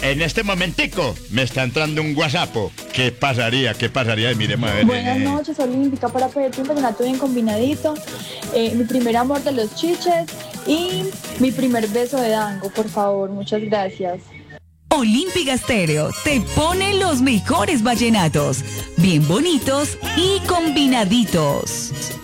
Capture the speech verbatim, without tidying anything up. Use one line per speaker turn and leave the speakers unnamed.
en este momentico me está entrando un WhatsApp. ¿Qué pasaría? ¿Qué pasaría? Miremos a ver.
Buenas noches, Olímpica, para pedirte un vallenato bien combinadito. Eh, mi primer amor de los chiches y mi primer beso de Dango, por favor. Muchas gracias.
Olímpica Estéreo te pone los mejores vallenatos, bien bonitos y combinaditos.